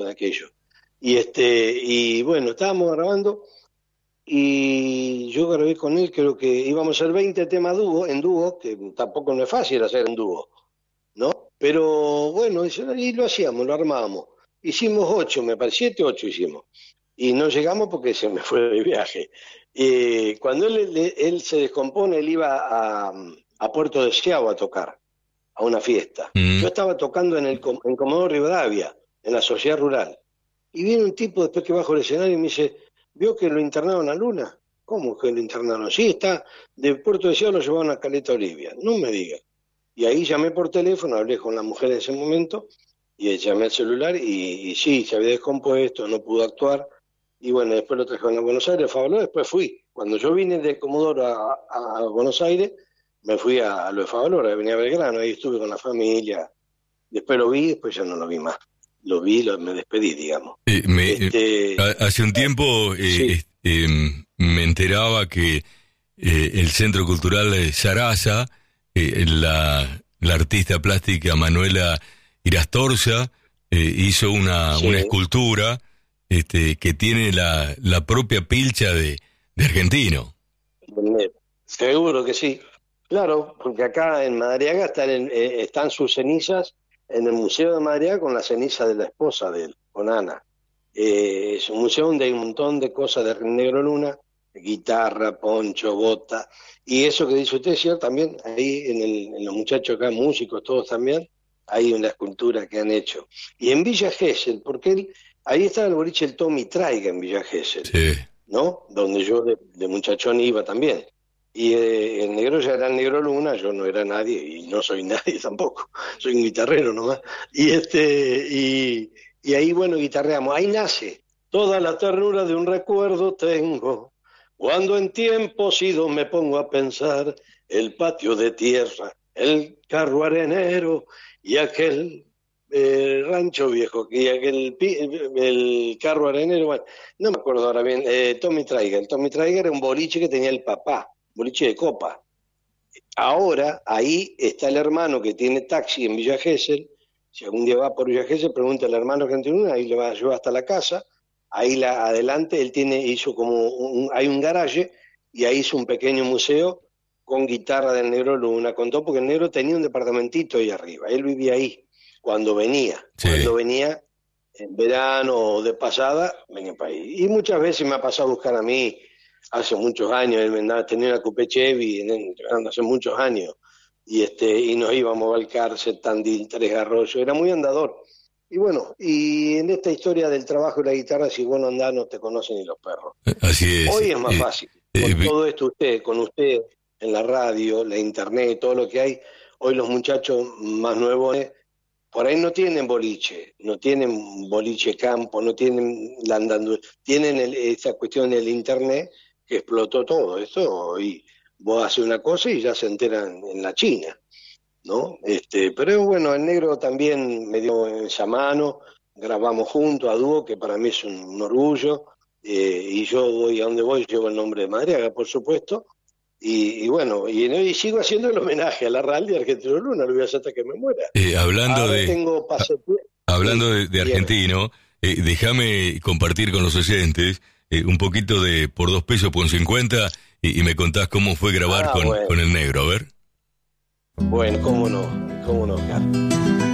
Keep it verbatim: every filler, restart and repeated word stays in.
de aquello. Y este, y bueno, estábamos grabando y yo grabé con él, creo que íbamos a hacer veinte temas dúo, en dúo, que tampoco no es fácil hacer en dúo, ¿no? Pero bueno, y lo hacíamos, lo armábamos. Hicimos ocho, me parece, siete, ocho hicimos. Y no llegamos porque se me fue de viaje. Eh, cuando él, él, él se descompone, él iba a, a Puerto Deseado a tocar, a una fiesta. Mm. Yo estaba tocando en, el, en Comodoro Rivadavia, en la sociedad rural. Y viene un tipo después que bajo el escenario y me dice, ¿vio que lo internaron a Luna? ¿Cómo que lo internaron? Sí, está, de Puerto Deseado lo llevaron a Caleta Olivia. No me diga. Y ahí llamé por teléfono, hablé con la mujer en ese momento, y llamé al celular, y, y sí, se había descompuesto, no pudo actuar. Y bueno, después lo trajeron a Buenos Aires, Favaloro, después fui. Cuando yo vine de Comodoro a, a, a Buenos Aires, me fui a, a lo de Favaloro, venía a Belgrano, ahí estuve con la familia. Después lo vi, después ya no lo vi más. Lo vi, lo, me despedí, digamos. Eh, me, este, eh, hace un tiempo eh, sí. eh, eh, me enteraba que eh, el Centro Cultural Sarasa, eh, la, la artista plástica Manuela Irastorza, eh, hizo una, sí. una escultura este, que tiene la, la propia pilcha de, de Argentino. Seguro que sí. Claro, porque acá en Madariaga están, en, eh, están sus cenizas en el Museo de Madariaga con la ceniza de la esposa de él, con Ana. Eh, es un museo donde hay un montón de cosas de Negro Luna, guitarra, poncho, bota, y eso que dice usted, ¿cierto? También ahí en, el, en los muchachos acá, músicos, todos también, hay una escultura que han hecho. Y en Villa Gesell, porque él, ahí estaba el boliche el Tommy Traiga en Villa Gesell, sí. ¿no? Donde yo de, de muchachón iba también. Y eh, el negro ya era el Negro Luna, yo no era nadie y no soy nadie tampoco, soy un guitarrero nomás. Y este y, y ahí, bueno, guitarreamos. Ahí nace toda la ternura de un recuerdo tengo, cuando en tiempos idos me pongo a pensar el patio de tierra, el carro arenero y aquel eh, rancho viejo, y aquel el, el carro arenero, bueno, no me acuerdo ahora bien, eh, Tommy Traiga. El Tommy Traiga era un boliche que tenía el papá, boliche de copa. Ahora, ahí está el hermano que tiene taxi en Villa Gesell. Si algún día va por Villa Gesell, pregunta al hermano argentino, ahí le va a llevar hasta la casa. Ahí la, adelante, él tiene, hizo como, un, hay un garaje, y ahí hizo un pequeño museo con guitarra del Negro Luna, con todo, porque el Negro tenía un departamentito ahí arriba. Él vivía ahí, cuando venía. Sí. Cuando venía en verano o de pasada, venía para ahí. Y muchas veces me ha pasado a buscar a mí, hace muchos años, él me tenía una Coupé Chevy, hace muchos años, y este y nos íbamos a Balcarce, Tandil, Tres Arroyos, era muy andador. Y bueno, y en esta historia del trabajo y la guitarra, si vos no andás, no te conocen ni los perros. Así es. Hoy es más eh, fácil, con eh, todo esto usted, con usted, en la radio, la internet, todo lo que hay, hoy los muchachos más nuevos, por ahí no tienen boliche, no tienen boliche campo, no tienen la andando, tienen el, esa cuestión del internet, que explotó todo esto, y vos haces una cosa y ya se enteran en la China, ¿no? Este, pero bueno, el Negro también me dio esa mano, grabamos juntos a dúo, que para mí es un, un orgullo, eh, y yo voy a donde voy, llevo el nombre de Madariaga, por supuesto, y, y bueno, y, y sigo haciendo el homenaje a la Real de Argentino Luna, lo voy a hacer hasta que me muera. Eh, hablando Ahora de, tengo pase, a, hablando de, de argentino, eh, déjame compartir con los oyentes Eh, un poquito de Por dos pesos por cincuenta y, y me contás cómo fue grabar ah, con, bueno. con el Negro, a ver. Bueno, cómo no, cómo no, Carlos.